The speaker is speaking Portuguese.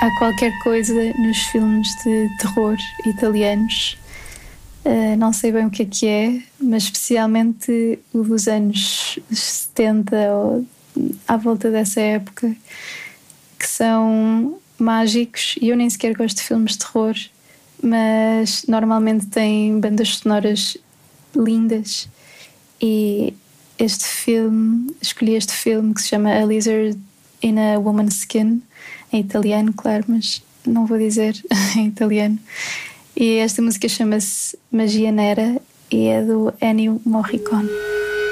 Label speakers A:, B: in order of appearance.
A: há qualquer coisa nos filmes de terror italianos, não sei bem o que é, mas especialmente o dos anos 70 ou à volta dessa época, que são mágicos. E eu nem sequer gosto de filmes de terror, mas normalmente têm bandas sonoras lindas. E escolhi este filme que se chama A Lizard in a Woman's Skin, em italiano, claro, mas não vou dizer em italiano. E esta música chama-se Magia Nera e é do Ennio Morricone.